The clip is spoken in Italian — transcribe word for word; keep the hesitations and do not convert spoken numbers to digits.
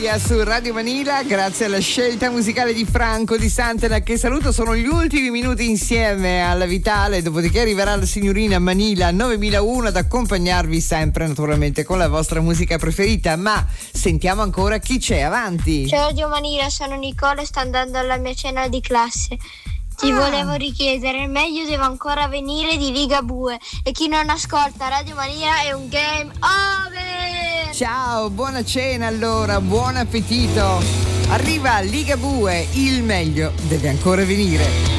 Su Radio Manila, grazie alla scelta musicale di Franco Di Santana, che saluto. Sono gli ultimi minuti insieme alla Vitale, dopodiché arriverà la signorina Manila novemilauno ad accompagnarvi sempre naturalmente con la vostra musica preferita. Ma sentiamo ancora chi c'è, avanti. Ciao Radio Manila, sono Nicola e sto andando alla mia cena di classe. Ti ah. volevo richiedere, il meglio deve ancora venire di Ligabue, e chi non ascolta Radio Manila è un game over. Ciao, buona cena allora, buon appetito. Arriva Ligabue, il meglio deve ancora venire.